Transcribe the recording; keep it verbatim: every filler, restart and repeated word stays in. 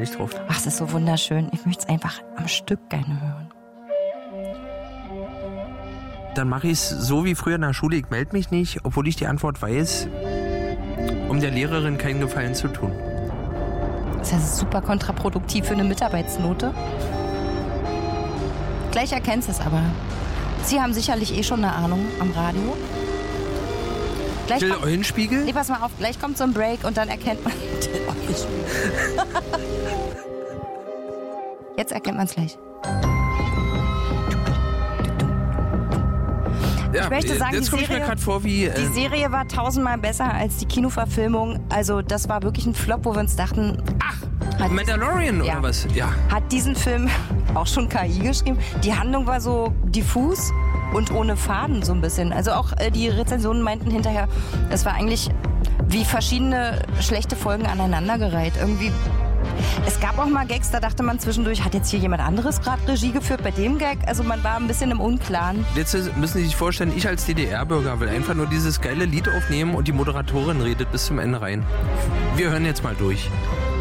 nicht drauf. Ach, es ist so wunderschön. Ich möchte es einfach am Stück gerne hören. Dann mache ich es so wie früher in der Schule. Ich melde mich nicht, obwohl ich die Antwort weiß, um der Lehrerin keinen Gefallen zu tun. Das ist ja super kontraproduktiv für eine Mitarbeitsnote. Gleich erkennst du es aber. Sie haben sicherlich eh schon eine Ahnung am Radio. Gleich Till kommt, Eulenspiegel? nee, pass mal auf, gleich kommt so ein Break und dann erkennt man Till Eulenspiegel. Jetzt erkennt man es gleich. Ja, ich möchte sagen, jetzt die komme ich mir Serie, gerade vor wie... Äh, die Serie war tausendmal besser als die Kinoverfilmung. Also das war wirklich ein Flop, wo wir uns dachten... Ach, Mandalorian diesen, ja, oder was? Ja. Hat diesen Film auch schon K I geschrieben. Die Handlung war so diffus und ohne Faden so ein bisschen. Also auch äh, die Rezensionen meinten hinterher, es war eigentlich wie verschiedene schlechte Folgen aneinandergereiht. Irgendwie... Es gab auch mal Gags, da dachte man zwischendurch, hat jetzt hier jemand anderes gerade Regie geführt bei dem Gag? Also man war ein bisschen im Unklaren. Jetzt müssen Sie sich vorstellen, ich als D D R-Bürger will einfach nur dieses geile Lied aufnehmen und die Moderatorin redet bis zum Ende rein. Wir hören jetzt mal durch.